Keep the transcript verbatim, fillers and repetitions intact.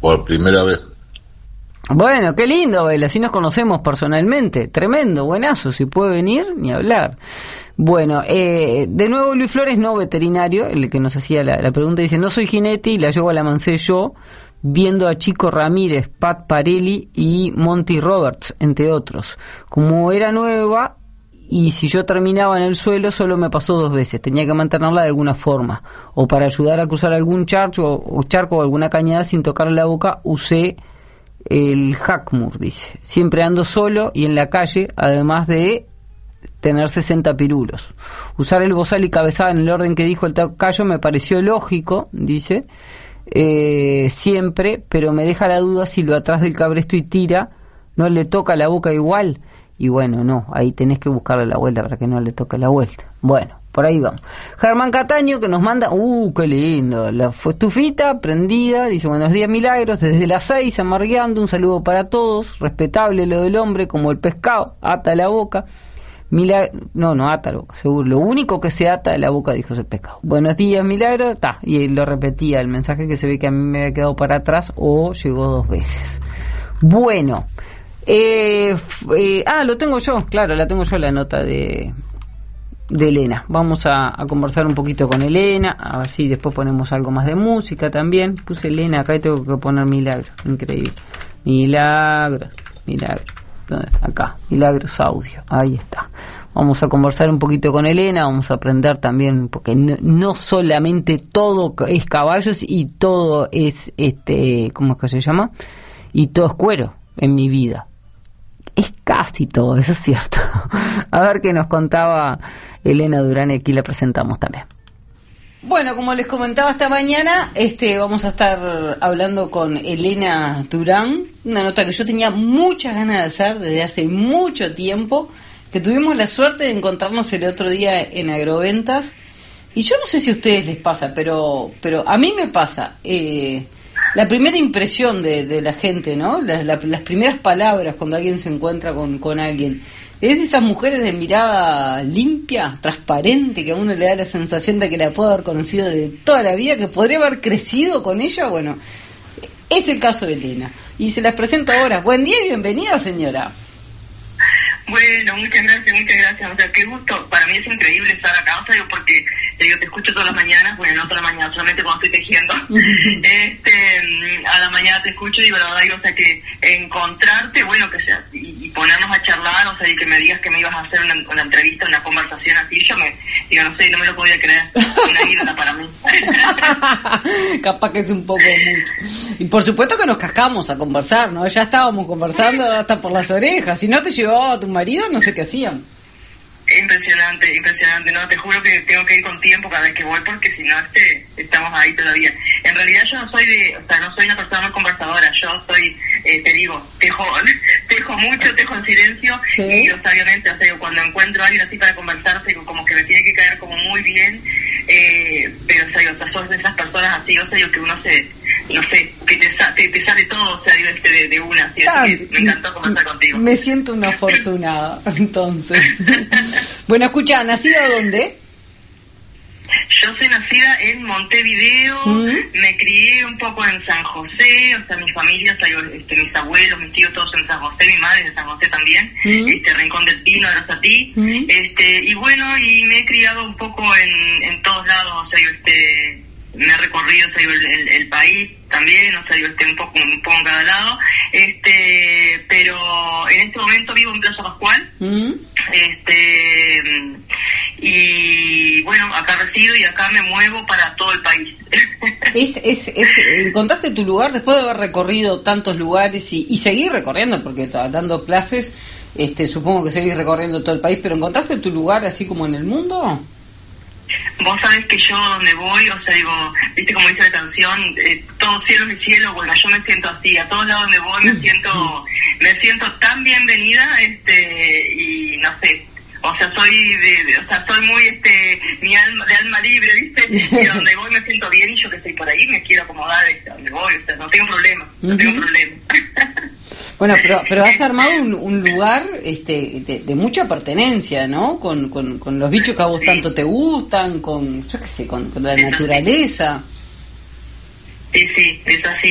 por primera vez. Bueno, qué lindo, Abel, así nos conocemos personalmente. Tremendo, buenazo, si puede venir, ni hablar. Bueno, eh, de nuevo Luis Flores, no veterinario, el que nos hacía la, la pregunta, dice, no soy jinete y la yoga la mancé yo, viendo a Chico Ramírez, Pat Parelli y Monty Roberts, entre otros. Como era nueva, y si yo terminaba en el suelo, solo me pasó dos veces, tenía que mantenerla de alguna forma, o para ayudar a cruzar algún charco o, charco o alguna cañada sin tocarle la boca, usé el Hackmur, dice. Siempre ando solo y en la calle, además de tener sesenta pirulos. Usar el bozal y cabezada en el orden que dijo el tocayo me pareció lógico, dice, eh, siempre, pero me deja la duda si lo atrás del cabresto y tira, no le toca la boca igual. Y bueno, no, ahí tenés que buscarle la vuelta para que no le toque la vuelta. Bueno, por ahí vamos. Germán Cataño, que nos manda, uh, qué lindo, la estufita prendida, dice, buenos días Milagros, desde las seis amargueando, un saludo para todos, respetable lo del hombre, como el pescado, ata la boca. Milagro, no, no ata la boca, seguro, lo único que se ata de la boca, dijo, es el pescado. Buenos días Milagros, ta, y lo repetía, el mensaje que se ve que a mí me había quedado para atrás, o llegó dos veces. Bueno, eh, eh, ah, lo tengo yo, claro, la tengo yo la nota de... de Elena. Vamos a, a conversar un poquito con Elena, a ver si después ponemos algo más de música también. Puse Elena acá y tengo que poner Milagro, increíble. Milagro, Milagro. ¿Dónde está? Acá, Milagros Audio, ahí está. Vamos a conversar un poquito con Elena, vamos a aprender también, porque no, no solamente todo es caballos y todo es, este, ¿cómo es que se llama? Y todo es cuero en mi vida. Es casi todo, eso es cierto. A ver qué nos contaba Elena Durán, y aquí la presentamos también. Bueno, como les comentaba esta mañana, este, vamos a estar hablando con Elena Durán, una nota que yo tenía muchas ganas de hacer desde hace mucho tiempo, que tuvimos la suerte de encontrarnos el otro día en Agroventas, y yo no sé si a ustedes les pasa, pero, pero a mí me pasa, eh, la primera impresión de, de la gente, ¿no? La, la, las primeras palabras cuando alguien se encuentra con, con alguien, es de esas mujeres de mirada limpia, transparente, que a uno le da la sensación de que la puede haber conocido de toda la vida, que podría haber crecido con ella. Bueno, es el caso de Elena. Y se las presento ahora. Buen día y bienvenida, señora. Bueno, muchas gracias, muchas gracias. O sea, qué gusto. Para mí es increíble estar acá. O sea, digo, porque te digo, te escucho todas las mañanas. Bueno, no todas las mañanas, solamente cuando estoy tejiendo. este, a la mañana te escucho y la verdad, digo, o sea, que encontrarte, bueno, que sea, y, y ponernos a charlar, o sea, y que me digas que me ibas a hacer una, una entrevista, una conversación así, yo me, digo, no sé, no me lo podía creer. Una ídola para mí. Capaz que es un poco mucho. Y por supuesto que nos cascamos a conversar, ¿no? Ya estábamos conversando hasta por las orejas. Si no te llevaba a tu marido, no sé qué hacían. Impresionante, impresionante, no, te juro que tengo que ir con tiempo cada vez que voy, porque si no, este, estamos ahí todavía. En realidad yo no soy de, o sea, no soy una persona muy conversadora, yo soy, eh, te digo, tejo, tejo mucho, tejo en silencio, ¿sí? Y o sea, obviamente, o sea, cuando encuentro a alguien así para conversar, o sea, como que me tiene que caer como muy bien, eh, pero o sea, o sea, sos de esas personas así, o sea, digo, que uno se, no sé, que te, te, te sale todo, o sea, digo, este, de, de una, así, ah, así que me encantó conversar contigo. Me siento una afortunada, entonces. Bueno, escucha, ¿nacida dónde? Yo soy nacida en Montevideo, ¿Mm? Me crié un poco en San José, o sea, mi familia, o sea, yo, este, mis abuelos, mis tíos, todos en San José, mi madre de San José también, ¿Mm? este Rincón del Pino, de Rosatí, ¿Mm? este, y bueno, y me he criado un poco en, en todos lados, o sea, yo, este, me he recorrido, o sea, yo, el, el, el país también, o sea, yo, este, un poco, un poco en cada lado, este, pero en este momento vivo en Plaza Pascual, ¿Mm? este, y bueno, acá resido y acá me muevo para todo el país. Es, es, es, ¿encontraste tu lugar después de haber recorrido tantos lugares y, y seguir recorriendo? Porque dando clases, este, supongo que seguís recorriendo todo el país, pero ¿encontraste tu lugar así como en el mundo? Vos sabés que yo donde voy, o sea, digo, viste como dice la canción, eh, todo cielo es cielo, bueno, yo me siento así, a todos lados donde voy me siento, me siento tan bienvenida, este, y no sé, o sea, soy de, de o sea, soy muy, este, mi alma, de alma libre, viste, y a donde voy me siento bien, y yo que soy por ahí me quiero acomodar, este, a donde voy, o sea, no tengo problema, no uh-huh. tengo problema. Bueno, pero pero has armado un, un lugar este de, de mucha pertenencia, ¿no? Con, con, con los bichos que a vos sí. tanto te gustan, con, yo qué sé, con, con la eso naturaleza. Sí, sí, es así.